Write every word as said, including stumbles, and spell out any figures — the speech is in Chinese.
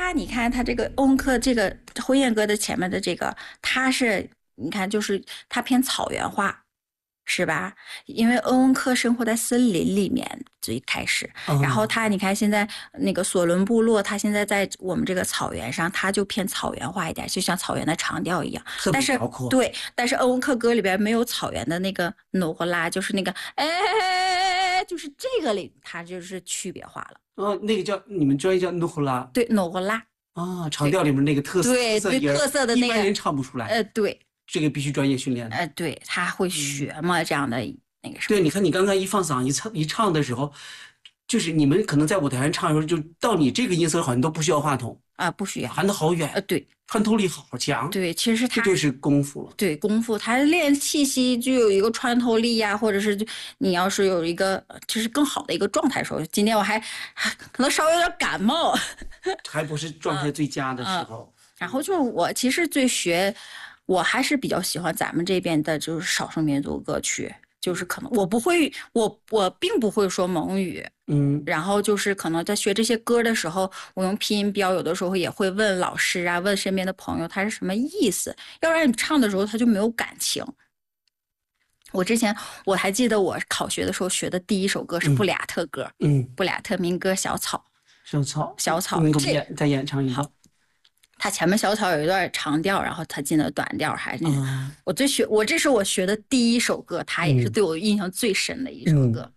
他你看他这个欧文克这个婚宴歌的前面的这个，他是你看就是他偏草原化。是吧？因为欧文克生活在森林里面最开始， 哦、 然后他你看现在那个索伦部落，他现在在我们这个草原上，他就偏草原化一点，就像草原的长调一样。 特别但是辽阔。 对，但是欧文克歌里边没有草原的那个努呼拉，就是那个哎，就是这个里它就是区别化了。 哦，那个叫你们专业叫努呼拉。 对，努呼拉。 啊，长调里面那个特色对对特色的那个， 一般人唱不出来。 呃，对。 这个必须专业训练的。 呃，对，他会学嘛，嗯、这样的那个什么。 对，你看你刚刚一放嗓一唱一唱的时候，就是你们可能在舞台上唱的时候，就到你这个音色好像都不需要话筒啊、呃，不需要， 弹得好远。 呃，对， 穿透力好强。 对，其实他这就是功夫了。 对，功夫，他练气息就有一个穿透力呀、啊，或者是你要是有一个就是更好的一个状态的时候，今天我还可能稍微有点感冒， 还不是状态最佳的时候。 嗯嗯、然后就是我其实最学。我还是比较喜欢咱们这边的，就是少数民族歌曲，就是可能我不会，我我并不会说蒙语， 嗯， 然后就是可能在学这些歌的时候，我用拼音标，有的时候也会问老师啊，问身边的朋友他是什么意思，要不然你唱的时候他就没有感情。我之前我还记得我考学的时候学的第一首歌是布里亚特歌， 嗯， 布里亚特民歌《小草》， 小草， 小草， 能够演再演唱一好。他前面小草有一段长调，然后他进了短调，还是、嗯、我最学我这是我学的第一首歌，他也是对我印象最深的一首歌。